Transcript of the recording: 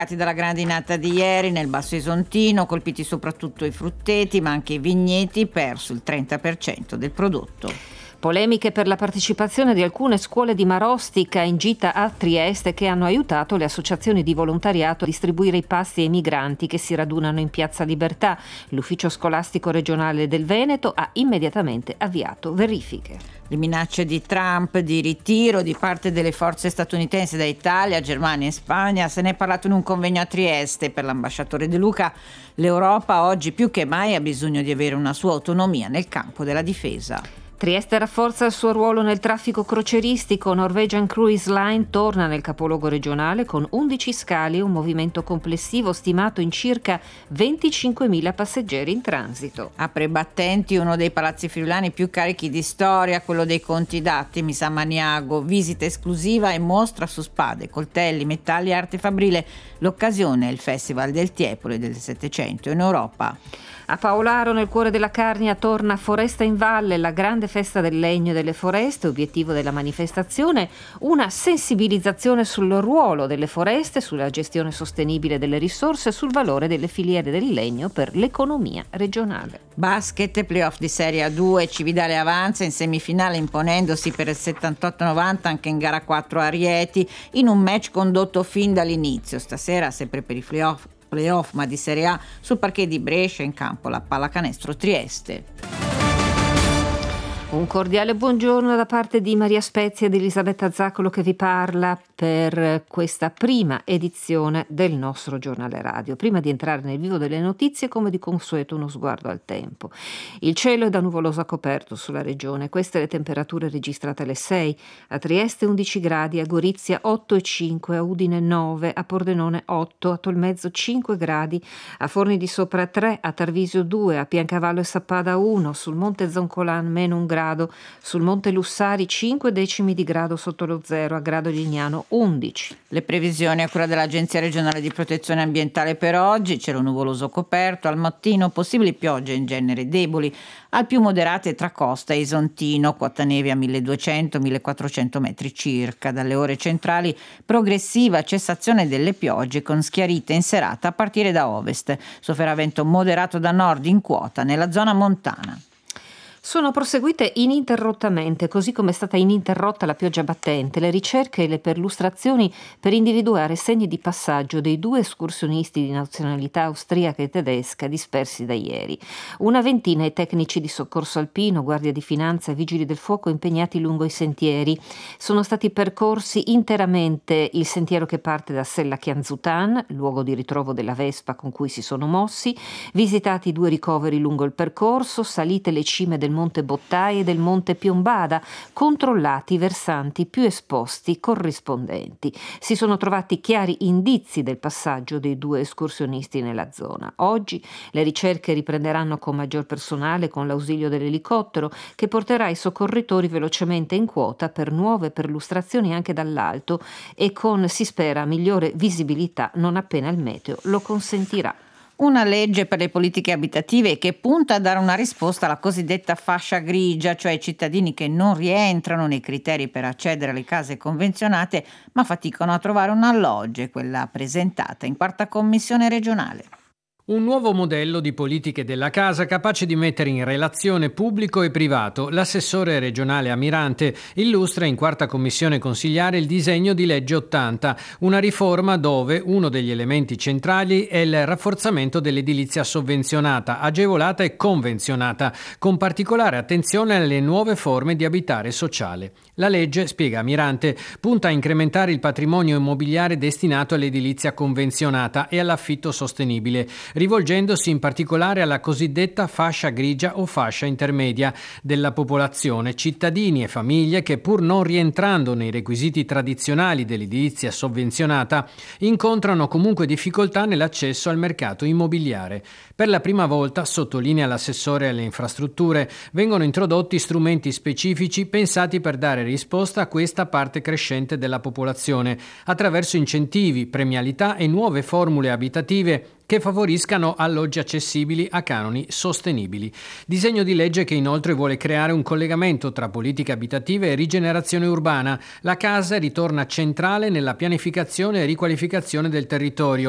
Dalla grandinata di ieri nel Basso Isontino, colpiti soprattutto i frutteti, ma anche i vigneti, perso il 30% del prodotto. Polemiche per la partecipazione di alcune scuole di Marostica in gita a Trieste che hanno aiutato le associazioni di volontariato a distribuire i pasti ai migranti che si radunano in Piazza Libertà. L'ufficio scolastico regionale del Veneto ha immediatamente avviato verifiche. Le minacce di Trump di ritiro di parte delle forze statunitensi da Italia, Germania e Spagna. Se ne è parlato in un convegno a Trieste. Per l'ambasciatore De Luca, l'Europa oggi più che mai ha bisogno di avere una sua autonomia nel campo della difesa. Trieste rafforza il suo ruolo nel traffico crocieristico. Norwegian Cruise Line torna nel capoluogo regionale con 11 scali e un movimento complessivo stimato in circa 25.000 passeggeri in transito. Apre i battenti uno dei palazzi friulani più carichi di storia, quello dei Conti d'Attimi, San Maniago. Visita esclusiva e mostra su spade, coltelli, metalli e arte fabbrile. L'occasione è il Festival del Tiepolo del Settecento in Europa. A Paolaro, nel cuore della Carnia, torna Foresta in Valle, la grande festa del legno e delle foreste. Obiettivo della manifestazione: una sensibilizzazione sul ruolo delle foreste, sulla gestione sostenibile delle risorse e sul valore delle filiere del legno per l'economia regionale. Basket, playoff di Serie A2, Cividale avanza in semifinale imponendosi per il 78-90 anche in gara 4 a Rieti, in un match condotto fin dall'inizio. Stasera, sempre per i playoff ma di Serie A, sul parquet di Brescia, in campo la Pallacanestro Trieste. Un cordiale buongiorno da parte di Maria Spezia ed Elisabetta Zaccolo che vi parla per questa prima edizione del nostro giornale radio. Prima di entrare nel vivo delle notizie, come di consueto, uno sguardo al tempo. Il cielo è da nuvoloso a coperto sulla regione. Queste le temperature registrate alle 6, a Trieste 11 gradi, a Gorizia 8,5, a Udine 9, a Pordenone 8, a Tolmezzo 5 gradi, a Forni di Sopra 3, a Tarvisio 2, a Piancavallo e Sappada 1, sul Monte Zoncolan meno 1 grado, sul Monte Lussari 5 decimi di grado sotto lo zero, a Grado Lignano 11. Le previsioni a cura dell'Agenzia regionale di protezione ambientale per oggi: cielo nuvoloso coperto, al mattino possibili piogge in genere deboli, al più moderate tra Costa e Isontino, quota neve a 1200-1400 metri circa. Dalle ore centrali progressiva cessazione delle piogge con schiarite in serata a partire da ovest. Sofferà vento moderato da nord in quota nella zona montana. Sono proseguite ininterrottamente, così come è stata ininterrotta la pioggia battente, le ricerche e le perlustrazioni per individuare segni di passaggio dei 2 escursionisti di nazionalità austriaca e tedesca dispersi da ieri. Una ventina i tecnici di soccorso alpino, guardia di finanza e vigili del fuoco impegnati lungo i sentieri. Sono stati percorsi interamente il sentiero che parte da Sella Chianzutan, luogo di ritrovo della Vespa con cui si sono mossi, visitati 2 ricoveri lungo il percorso, salite le cime del Monte Bottai e del Monte Piombada, controllati i versanti più esposti corrispondenti. Si sono trovati chiari indizi del passaggio dei 2 escursionisti nella zona. Oggi le ricerche riprenderanno con maggior personale, con l'ausilio dell'elicottero che porterà i soccorritori velocemente in quota per nuove perlustrazioni anche dall'alto e con, si spera, migliore visibilità non appena il meteo lo consentirà. Una legge per le politiche abitative che punta a dare una risposta alla cosiddetta fascia grigia, cioè ai cittadini che non rientrano nei criteri per accedere alle case convenzionate ma faticano a trovare un alloggio, quella presentata in 4ª commissione regionale. Un nuovo modello di politiche della casa capace di mettere in relazione pubblico e privato. L'assessore regionale Amirante illustra in 4ª commissione consigliare il disegno di legge 80, una riforma dove uno degli elementi centrali è il rafforzamento dell'edilizia sovvenzionata, agevolata e convenzionata, con particolare attenzione alle nuove forme di abitare sociale. La legge, spiega Amirante, punta a incrementare il patrimonio immobiliare destinato all'edilizia convenzionata e all'affitto sostenibile, rivolgendosi in particolare alla cosiddetta fascia grigia o fascia intermedia della popolazione, cittadini e famiglie che, pur non rientrando nei requisiti tradizionali dell'edilizia sovvenzionata, incontrano comunque difficoltà nell'accesso al mercato immobiliare. Per la prima volta, sottolinea l'assessore alle infrastrutture, vengono introdotti strumenti specifici pensati per dare risposta a questa parte crescente della popolazione, attraverso incentivi, premialità e nuove formule abitative che favoriscano alloggi accessibili a canoni sostenibili. Disegno di legge che inoltre vuole creare un collegamento tra politiche abitative e rigenerazione urbana. La casa ritorna centrale nella pianificazione e riqualificazione del territorio,